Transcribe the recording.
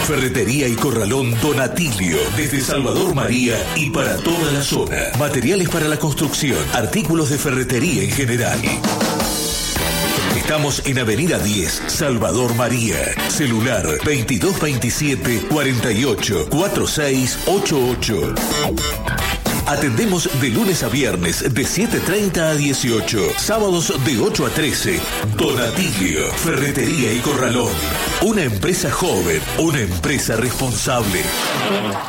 Ferretería y Corralón Donatilio, desde Salvador María y para toda la zona. Materiales para la construcción, artículos de ferretería en general. Estamos en Avenida 10, Salvador María. Celular 2227-484688. Atendemos de lunes a viernes de 7:30 a 18. Sábados de 8 a 13. Donatilio, Ferretería y Corralón. Una empresa joven, una empresa responsable.